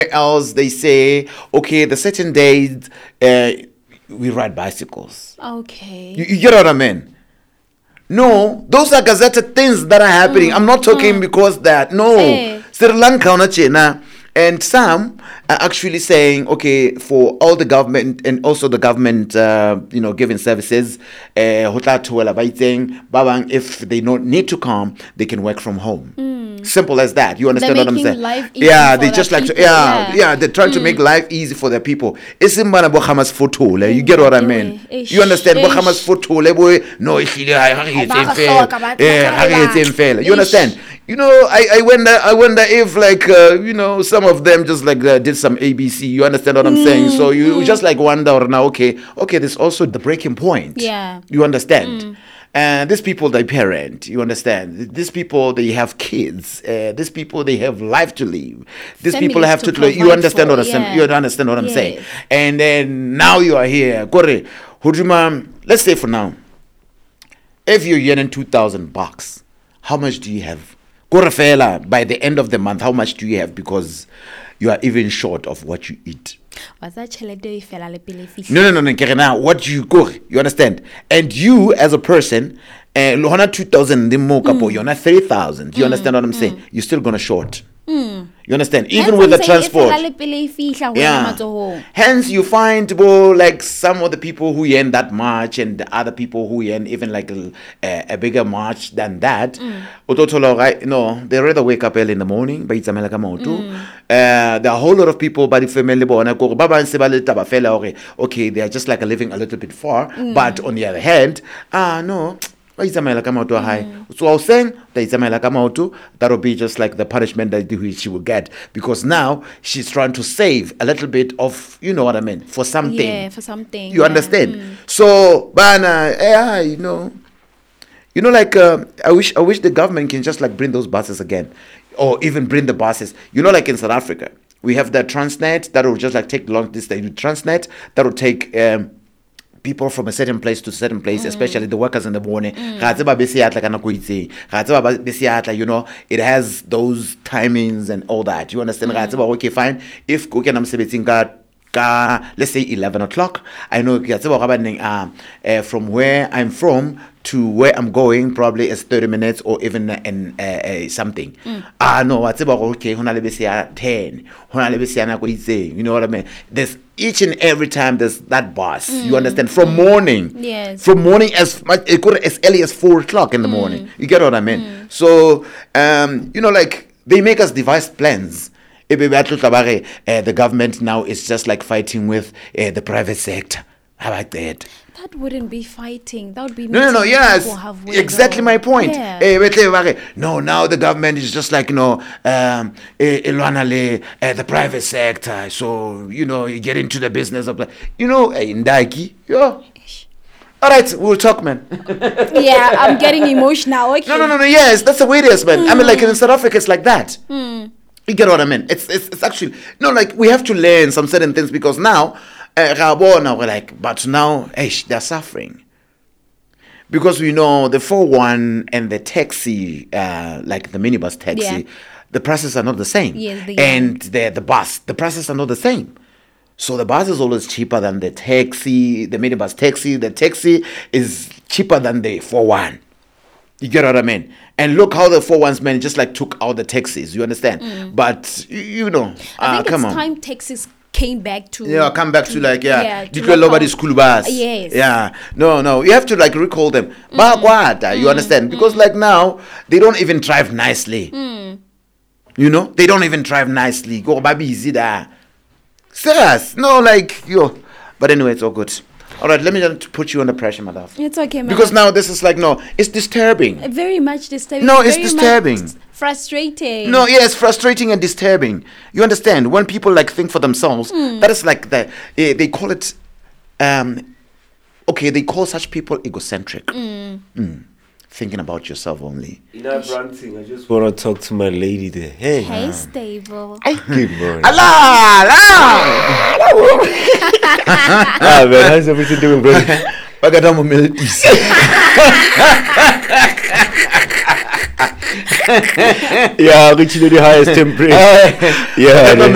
else they say, okay, the certain days we ride bicycles. Okay. You get what I mean? No, those are gazetted things that are happening. I'm not talking because that. No. Sri Lanka na China. And some are actually saying, okay, for all the government and also the government, giving services, if they don't need to come, they can work from home. Simple as that. You understand what I'm saying? Yeah, they just like to, they're trying to make life easy for their people. It's in Hamas photo. You get what I mean? You understand? Hamas photo. No, you understand? You know, I wonder if some of them just did some ABC. You understand what I'm saying? So you just wonder now. Okay, there's also the breaking point. Yeah, you understand. And these people, they parent. You understand? These people, they have kids. These people, they have life to live. These people have to live. You understand what I'm saying? You understand what I'm saying? And then now you are here. Kore, Hujuma, let's say for now, if you're earning $2,000, how much do you have? Korafela, by the end of the month, how much do you have? Because you are even short of what you eat. No. What do you go? You understand? And you, as a person, 2,000, you're not 3,000. You understand what I'm saying? You're still gonna short. You understand? Even with the transport. Hence, you find some of the people who earn that much and the other people who earn even a bigger much than that. They rather wake up early in the morning. There are a whole lot of people, but okay, they are just living a little bit far. But on the other hand, no. So I was saying that'll be just like the punishment that she will get, because now she's trying to save a little bit of, you know what I mean, for something. Yeah, for something. You understand? So, Bana, I wish the government can just bring those buses again, or even bring the buses. In South Africa, we have the Transnet that will just take long distance. Transnet that will take people from a certain place to a certain place, especially the workers in the morning. It has those timings and all that. You understand? Okay, fine. If let's say 11 o'clock, I know from where I'm from to where I'm going probably is 30 minutes or even something. No, okay, 10. You know what I mean? There's each and every time there's that bus. You understand? From morning. Yes. From morning as early as 4 o'clock in the morning. You get what I mean? So, they make us devise plans. The government now is just fighting with the private sector. How about that? That wouldn't be fighting. That would be yes, exactly my point. No, now the government is just the private sector. So you get into the business of Indaki. All right, we'll talk, man. Yeah, I'm getting emotional. Okay. No. Yes, that's the way it is, man. I mean, in South Africa, it's like that. You get what I mean? It's actually we have to learn some certain things, because now we're but now they're suffering, because we know the 4-1 and the taxi, the minibus taxi, the prices are not the same. Yes, and the bus, the prices are not the same. So the bus is always cheaper than the taxi, the minibus taxi. The taxi is cheaper than the 4-1. You get what I mean? And look how the 4-1s men just took out the taxis. You understand? I But think come it's on. time taxis came back to nobody's school bus. Yes. Yeah. No. You have to recall them. You understand? Because now they don't even drive nicely. They don't even drive nicely. Go baby easy there. Serious. No, but anyway, it's all good. All right, let me just put you under pressure, madam. It's okay, madam. Because now this is it's disturbing. Very much disturbing. No, it's disturbing. Frustrating. No, yes, frustrating and disturbing. You understand? When people think for themselves, that is they call it, they call such people egocentric. Thinking about yourself only. Enough ranting. I just want to talk to my lady there. Hey, Stable. Good morning. Allah! Man, how's everything doing, brother? Pagadamo melodies. Yeah, reaching the highest temperature. Yeah.